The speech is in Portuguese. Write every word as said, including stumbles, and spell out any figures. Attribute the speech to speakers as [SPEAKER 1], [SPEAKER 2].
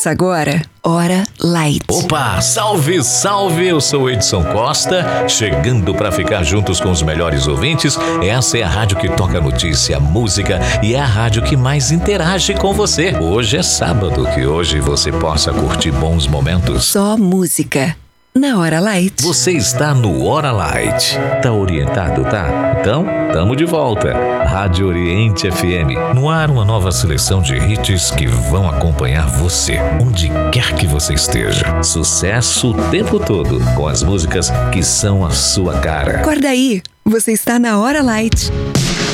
[SPEAKER 1] Começa agora, Hora Light.
[SPEAKER 2] Opa, salve, salve, eu sou Edson Costa, chegando para ficar juntos com os melhores ouvintes. Essa é a rádio que toca notícia, música e é a rádio que mais interage com você. Hoje é sábado, que hoje você possa curtir bons momentos.
[SPEAKER 1] Só música. Na Hora Light.
[SPEAKER 2] Você está no Hora Light. Tá orientado, tá? Então, tamo de volta. Rádio Oriente F M. No ar, uma nova seleção de hits que vão acompanhar você, onde quer que você esteja. Sucesso o tempo todo, com as músicas que são a sua cara.
[SPEAKER 1] Acorda aí, você está na Hora Light.